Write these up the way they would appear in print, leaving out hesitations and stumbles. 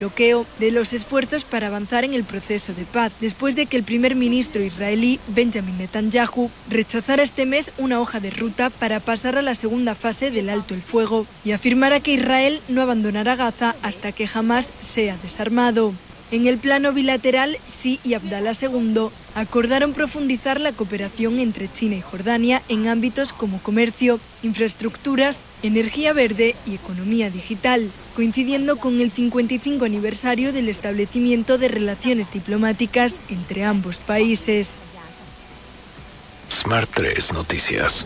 bloqueo de los esfuerzos para avanzar en el proceso de paz, después de que el primer ministro israelí Benjamin Netanyahu rechazara este mes una hoja de ruta para pasar a la segunda fase del alto el fuego y afirmara que Israel no abandonará Gaza hasta que Hamás sea desarmado. En el plano bilateral, Xi y Abdalá II acordaron profundizar la cooperación entre China y Jordania en ámbitos como comercio, infraestructuras, energía verde y economía digital, coincidiendo con el 55 aniversario del establecimiento de relaciones diplomáticas entre ambos países. Smart 3 Noticias.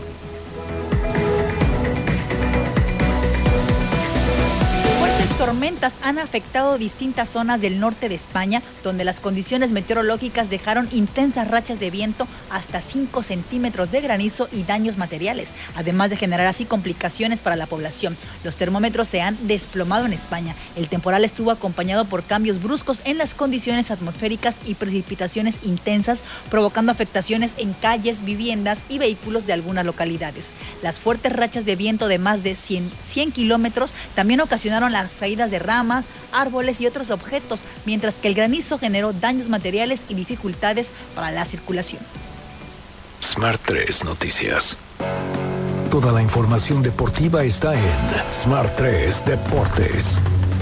Tormentas han afectado distintas zonas del norte de España, donde las condiciones meteorológicas dejaron intensas rachas de viento, hasta 5 centímetros de granizo y daños materiales, además de generar así complicaciones para la población. Los termómetros se han desplomado en España. El temporal estuvo acompañado por cambios bruscos en las condiciones atmosféricas y precipitaciones intensas, provocando afectaciones en calles, viviendas y vehículos de algunas localidades. Las fuertes rachas de viento de más de 100 kilómetros también ocasionaron las caídas de ramas, árboles y otros objetos, mientras que el granizo generó daños materiales y dificultades para la circulación. Smart 3 Noticias. Toda la información deportiva está en Smart 3 Deportes.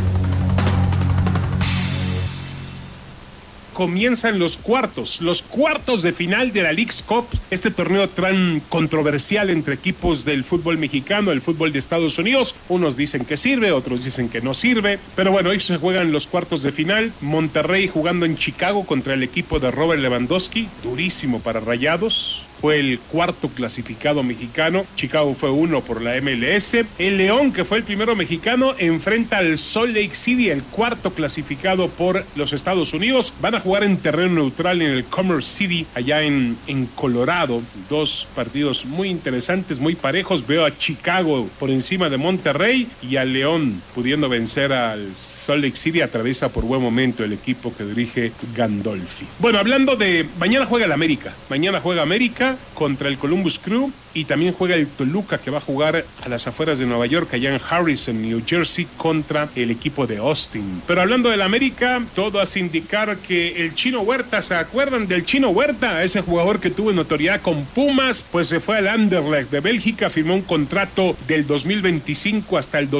Comienzan los cuartos de final de la Leagues Cup, este torneo tan controversial entre equipos del fútbol mexicano, el fútbol de Estados Unidos. Unos dicen que sirve, otros dicen que no sirve, pero bueno, hoy se juegan los cuartos de final. Monterrey jugando en Chicago contra el equipo de Robert Lewandowski, durísimo para Rayados. Fue el cuarto clasificado mexicano. Chicago fue 1 por la MLS. El León, que fue el primero mexicano, enfrenta al Salt Lake City, el cuarto clasificado por los Estados Unidos. Van a jugar en terreno neutral en el Commerce City, allá en Colorado. Dos partidos muy interesantes, muy parejos. Veo a Chicago por encima de Monterrey y al León pudiendo vencer al Salt Lake City. Atraviesa por buen momento el equipo que dirige Gandolfi. Bueno, hablando de... Mañana juega el América. Mañana juega América contra el Columbus Crew, y también juega el Toluca, que va a jugar a las afueras de Nueva York, allá en Harrison, New Jersey, contra el equipo de Austin. Pero hablando del América, todo hace indicar que el Chino Huerta, ¿se acuerdan del Chino Huerta? Ese jugador que tuvo notoriedad con Pumas, pues se fue al Anderlecht de Bélgica, firmó un contrato del 2025 hasta el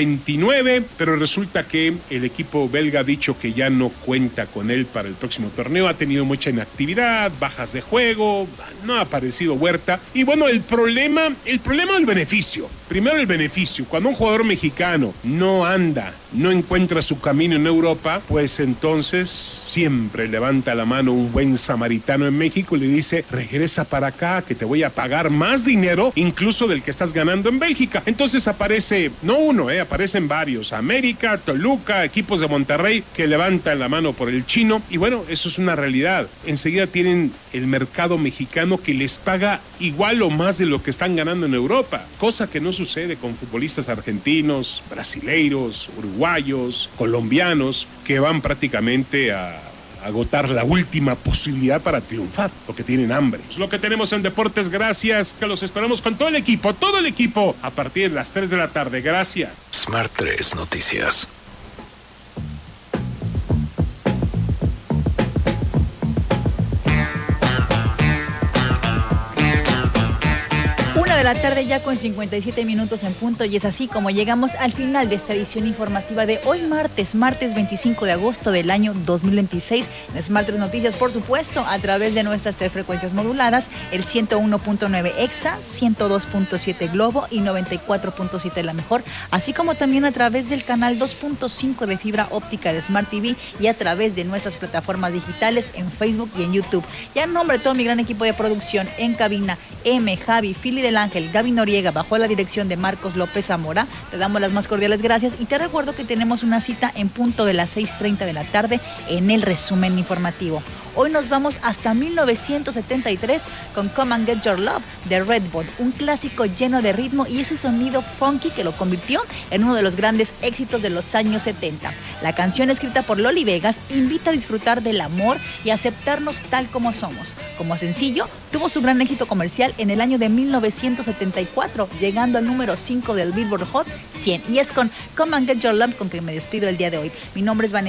2029, pero resulta que el equipo belga ha dicho que ya no cuenta con él para el próximo torneo. Ha tenido mucha inactividad, bajas de juego, no ha aparecido Huerta, y bueno, el problema del beneficio. Primero el beneficio. Cuando un jugador mexicano no anda, no encuentra su camino en Europa, pues entonces siempre levanta la mano un buen samaritano en México y le dice: regresa para acá que te voy a pagar más dinero incluso del que estás ganando en Bélgica. Entonces aparece, no uno, aparecen varios, América, Toluca, equipos de Monterrey que levantan la mano por el chino, y bueno, eso es una realidad. Enseguida tienen el mercado mexicano que les paga igual o más de lo que están ganando en Europa, cosa que no sucede con futbolistas argentinos, brasileiros, uruguayos, colombianos, que van prácticamente a agotar la última posibilidad para triunfar, porque tienen hambre. Es lo que tenemos en Deportes. Gracias, que los esperamos con todo el equipo, a partir de las 3 de la tarde. Gracias. Smart 3 Noticias. De la tarde ya con 57 minutos en punto, y es así como llegamos al final de esta edición informativa de hoy martes 25 de agosto del año 2026 en Smart 3 Noticias, por supuesto a través de nuestras 3 frecuencias moduladas, el 101.9 EXA, 102.7 Globo y 94.7 La Mejor, así como también a través del canal 2.5 de fibra óptica de Smart TV y a través de nuestras plataformas digitales en Facebook y en YouTube. Y a nombre de todo mi gran equipo de producción en cabina, Javi, Fili del Ángel, Gaby Noriega, bajo la dirección de Marcos López Zamora, te damos las más cordiales gracias y te recuerdo que tenemos una cita en punto de las 6:30 de la tarde en el resumen informativo. Hoy nos vamos hasta 1973 con Come and Get Your Love de Redbone, un clásico lleno de ritmo y ese sonido funky que lo convirtió en uno de los grandes éxitos de los años 70. La canción, escrita por Loli Vegas, invita a disfrutar del amor y aceptarnos tal como somos. Como sencillo, tuvo su gran éxito comercial en el año de 1974, llegando al número 5 del Billboard Hot 100. Y es con Come and Get Your Love con que me despido el día de hoy. Mi nombre es Vanessa